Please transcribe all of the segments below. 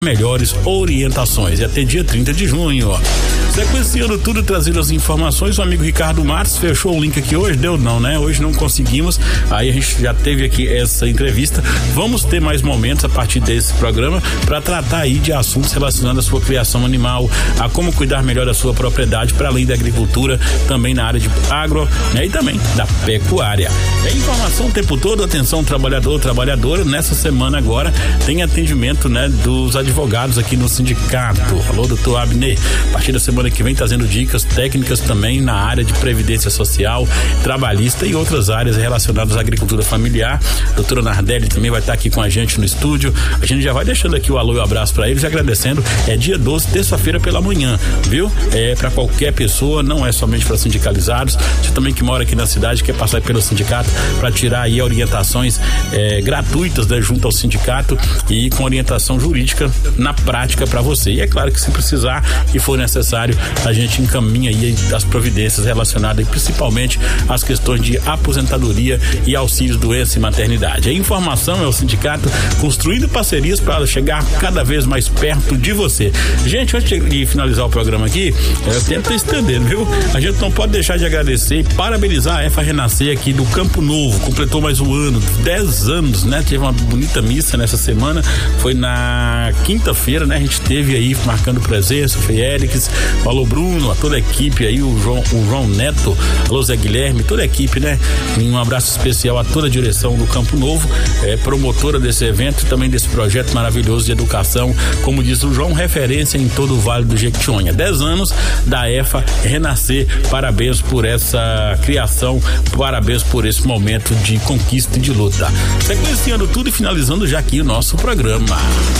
melhores orientações. E até dia 30 de junho, ó. Sequenciando tudo, trazendo as informações, o amigo Ricardo Matos fechou o link aqui hoje, deu não, né? Hoje não conseguimos, aí a gente já teve aqui essa entrevista. Vamos ter mais momentos a partir desse programa para tratar aí de assuntos relacionados à sua criação animal, a como cuidar melhor da sua propriedade, para além da agricultura, também na área de agro, né? E também da pecuária. É informação o tempo todo, atenção trabalhador, trabalhadora. Nessa semana agora tem atendimento, né, dos advogados aqui no sindicato. Alô, doutor Abner, a partir da semana que vem trazendo dicas técnicas também na área de previdência social, trabalhista e outras áreas relacionadas à agricultura familiar. A doutora Nardelli também vai estar aqui com a gente no estúdio. A gente já vai deixando aqui o alô e o abraço para eles, agradecendo. É dia 12, terça-feira pela manhã, viu? É para qualquer pessoa, não é somente para sindicalizados. Você também que mora aqui na cidade, quer passar pelo sindicato para tirar aí orientações gratuitas, né, junto ao sindicato e com orientação jurídica na prática para você. E é claro que se precisar e for necessário, a gente encaminha aí as providências relacionadas principalmente às questões de aposentadoria e auxílios doença e maternidade. A informação é o sindicato construindo parcerias para chegar cada vez mais perto de você. Gente, antes de finalizar o programa aqui, eu tento estender, viu? A gente não pode deixar de agradecer e parabenizar a EFA Renascer aqui do Campo Novo, completou mais um ano, 10 anos, né? Teve uma bonita missa nessa semana, foi na quinta-feira, né? A gente teve aí marcando presença, o Félix, alô Bruno, a toda a equipe aí, o João Neto, alô Zé Guilherme, toda a equipe, né? E um abraço especial a toda a direção do Campo Novo, promotora desse evento e também desse projeto maravilhoso de educação, como diz o João, referência em todo o Vale do Jequitinhonha. 10 anos da EFA Renascer, parabéns por essa criação, parabéns por esse momento de conquista e de luta. Sequenciando tudo e finalizando já aqui o nosso programa.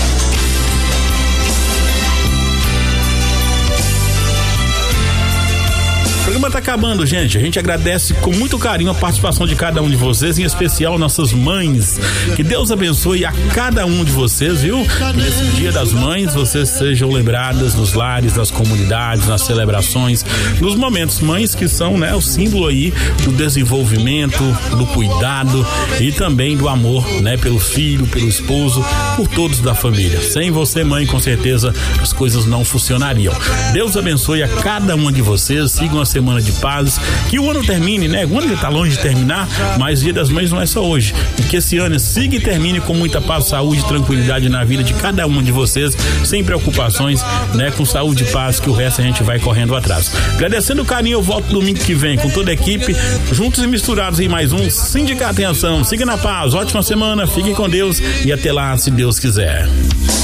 O programa tá acabando, gente. A gente agradece com muito carinho a participação de cada um de vocês, em especial nossas mães. Que Deus abençoe a cada um de vocês, viu? Que nesse Dia das Mães vocês sejam lembradas nos lares, nas comunidades, nas celebrações, nos momentos. Mães que são, né, o símbolo aí do desenvolvimento, do cuidado e também do amor, né, pelo filho, pelo esposo, por todos da família. Sem você, mãe, com certeza as coisas não funcionariam. Deus abençoe a cada uma de vocês. Sigam a semana de paz, que o ano termine, né? O ano já tá longe de terminar, mas Dia das Mães não é só hoje, e que esse ano siga e termine com muita paz, saúde e tranquilidade na vida de cada um de vocês, sem preocupações, né? Com saúde e paz, que o resto a gente vai correndo atrás. Agradecendo o carinho, eu volto domingo que vem com toda a equipe, juntos e misturados em mais um Sindicato em Ação. Siga na paz, ótima semana, fiquem com Deus e até lá, se Deus quiser.